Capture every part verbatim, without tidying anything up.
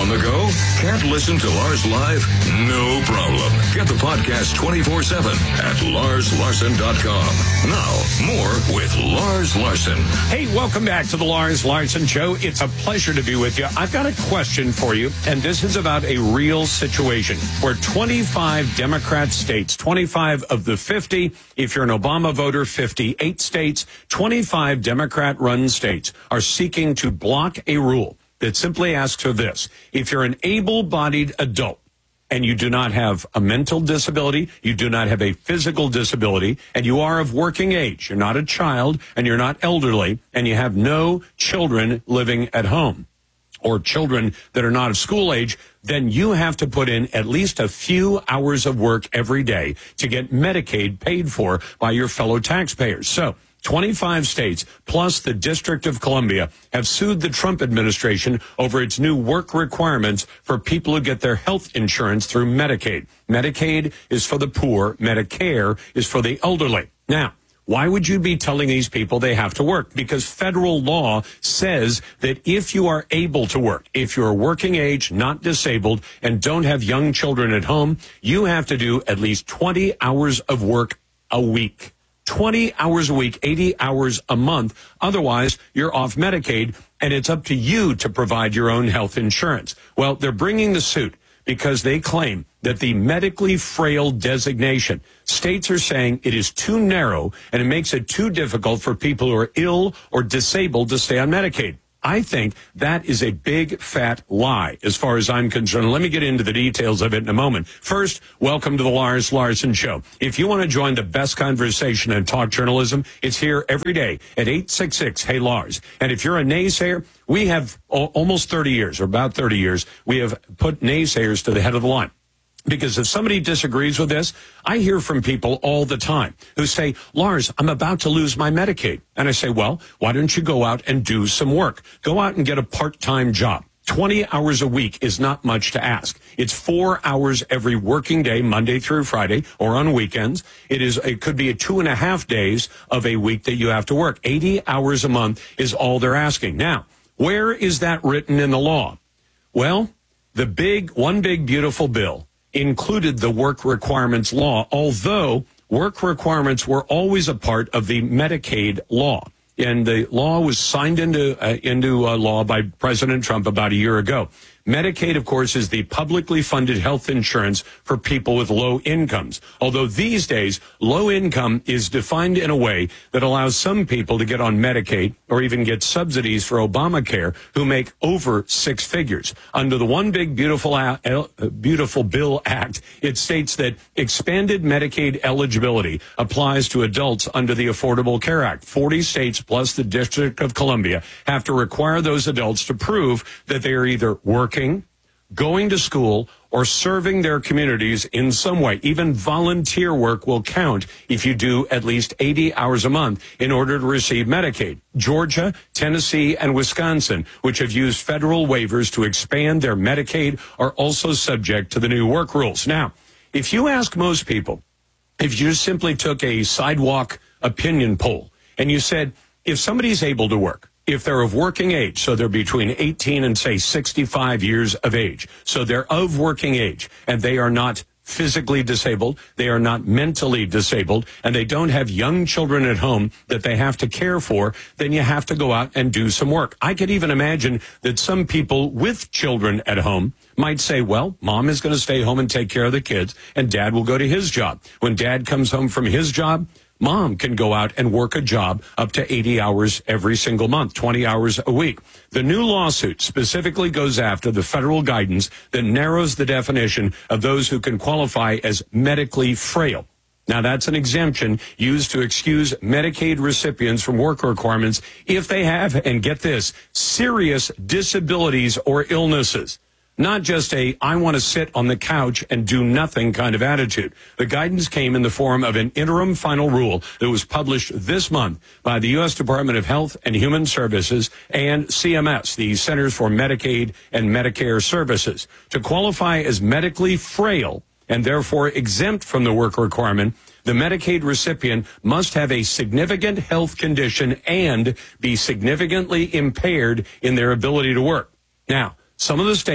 On the go? Can't listen to Lars live? No problem. Get the podcast twenty-four seven at lars larson dot com. Now, more with Lars Larson. Hey, welcome back to the Lars Larson Show. It's a pleasure to be with you. I've got a question for you, and this is about a real situation where twenty-five Democrat states, twenty-five of the fifty, if you're an Obama voter, fifty-eight states, twenty-five Democrat-run states are seeking to block a rule that simply asks for this. If you're an able-bodied adult and you do not have a mental disability, you do not have a physical disability, and you are of working age, you're not a child and you're not elderly, and you have no children living at home or children that are not of school age, then you have to put in at least a few hours of work every day to get Medicaid paid for by your fellow taxpayers. So, twenty-five states, plus the District of Columbia, have sued the Trump administration over its new work requirements for people who get their health insurance through Medicaid. Medicaid is for the poor. Medicare is for the elderly. Now, why would you be telling these people they have to work? Because federal law says that if you are able to work, if you're working age, not disabled, and don't have young children at home, you have to do at least twenty hours of work a week. twenty hours a week, eighty hours a month. Otherwise, you're off Medicaid, and it's up to you to provide your own health insurance. Well, they're bringing the suit because they claim that the medically frail designation, states are saying it is too narrow and it makes it too difficult for people who are ill or disabled to stay on Medicaid. I think that is a big, fat lie as far as I'm concerned. Let me get into the details of it in a moment. First, welcome to the Lars Larson Show. If you want to join the best conversation in talk journalism, it's here every day at eight six six, hey Lars. And if you're a naysayer, we have almost thirty years, or about thirty years, we have put naysayers to the head of the line. Because if somebody disagrees with this, I hear from people all the time who say, Lars, I'm about to lose my Medicaid. And I say, well, why don't you go out and do some work? Go out and get a part-time job. twenty hours a week is not much to ask. It's four hours every working day, Monday through Friday, or on weekends. It is, it could be a two and a half days of a week that you have to work. eighty hours a month is all they're asking. Now, where is that written in the law? Well, the big, one big beautiful bill included the work requirements law, although work requirements were always a part of the Medicaid law. And the law was signed into uh, into uh, law by President Trump about a year ago. Medicaid, of course, is the publicly funded health insurance for people with low incomes. Although these days, low income is defined in a way that allows some people to get on Medicaid or even get subsidies for Obamacare who make over six figures. Under the One Big Beautiful, uh, Beautiful Bill Act, it states that expanded Medicaid eligibility applies to adults under the Affordable Care Act. forty states plus the District of Columbia have to require those adults to prove that they are either working, going to school, or serving their communities in some way. Even volunteer work will count if you do at least eighty hours a month in order to receive Medicaid. Georgia, Tennessee, and Wisconsin, which have used federal waivers to expand their Medicaid, are also subject to the new work rules. Now, if you ask most people, if you simply took a sidewalk opinion poll and you said, if somebody's able to work, if they're of working age, so they're between eighteen and, say, sixty-five years of age, so they're of working age, and they are not physically disabled, they are not mentally disabled, and they don't have young children at home that they have to care for, then you have to go out and do some work. I could even imagine that some people with children at home might say, well, mom is going to stay home and take care of the kids, and dad will go to his job. When dad comes home from his job, mom can go out and work a job up to eighty hours every single month, twenty hours a week. The new lawsuit specifically goes after the federal guidance that narrows the definition of those who can qualify as medically frail. Now, that's an exemption used to excuse Medicaid recipients from work requirements if they have, and get this, serious disabilities or illnesses. Not just a, I want to sit on the couch and do nothing kind of attitude. The guidance came in the form of an interim final rule that was published this month by the U S Department of Health and Human Services and C M S, the Centers for Medicaid and Medicare Services. To qualify as medically frail and therefore exempt from the work requirement, the Medicaid recipient must have a significant health condition and be significantly impaired in their ability to work. Now, some of the states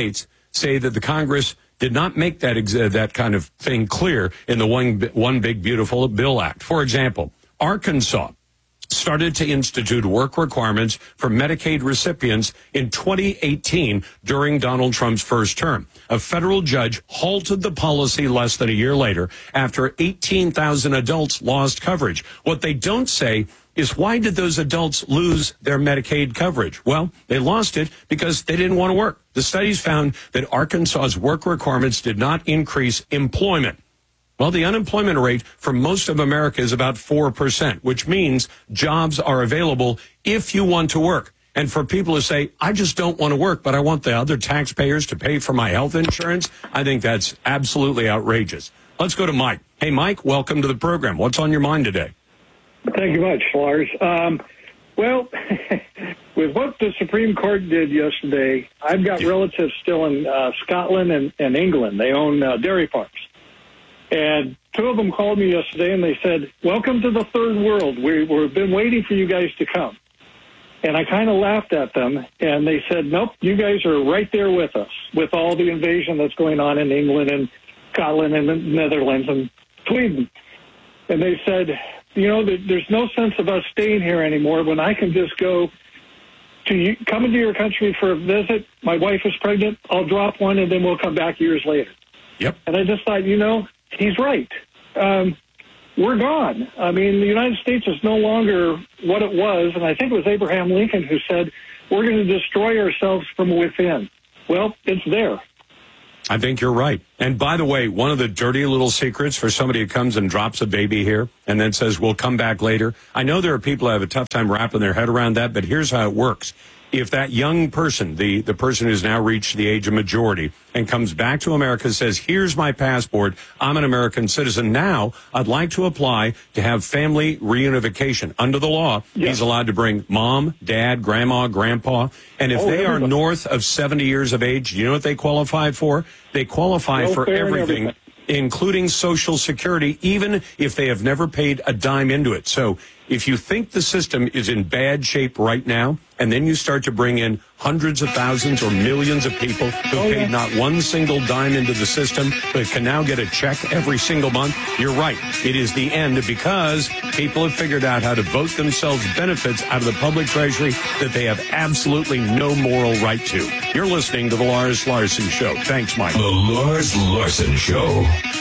say that the Congress did not make that ex- that kind of thing clear in the one, one Big Beautiful Bill Act. For example, Arkansas started to institute work requirements for Medicaid recipients in twenty eighteen during Donald Trump's first term. A federal judge halted the policy less than a year later after eighteen thousand adults lost coverage. What they don't say is, why did those adults lose their Medicaid coverage? Well, they lost it because they didn't want to work. The studies found that Arkansas's work requirements did not increase employment. Well, the unemployment rate for most of America is about four percent, which means jobs are available if you want to work. And for people who say, I just don't want to work, but I want the other taxpayers to pay for my health insurance, I think that's absolutely outrageous. Let's go to Mike. Hey, Mike, welcome to the program. What's on your mind today? Thank you much, Lars. Um, well, with what the Supreme Court did yesterday, I've got relatives still in uh, Scotland and, and England. They own uh, dairy farms. And two of them called me yesterday, and they said, welcome to the third world. We, we've been waiting for you guys to come. And I kind of laughed at them, and they said, nope, you guys are right there with us, with all the invasion that's going on in England and Scotland and the Netherlands and Sweden. And they said, you know, there's no sense of us staying here anymore when I can just go to you, come into your country for a visit. My wife is pregnant. I'll drop one, and then we'll come back years later. Yep. And I just thought, you know, he's right. Um, we're gone. I mean, the United States is no longer what it was, and I think it was Abraham Lincoln who said, we're going to destroy ourselves from within. Well, it's there. I think you're right. And by the way, one of the dirty little secrets for somebody who comes and drops a baby here and then says, we'll come back later. I know there are people who have a tough time wrapping their head around that, but here's how it works. If that young person, the, the person who's now reached the age of majority and comes back to America and says, here's my passport, I'm an American citizen. Now, I'd like to apply to have family reunification. Under the law, yes. He's allowed to bring mom, dad, grandma, grandpa. And if oh, they everybody. are north of seventy years of age, you know what they qualify for? They qualify no for everything, everything, including Social Security, even if they have never paid a dime into it. So if you think the system is in bad shape right now, and then you start to bring in hundreds of thousands or millions of people who oh, paid yeah. not one single dime into the system, but can now get a check every single month, you're right. It is the end because people have figured out how to vote themselves benefits out of the public treasury that they have absolutely no moral right to. You're listening to The Lars Larson Show. Thanks, Mike. The Lars Larson Show.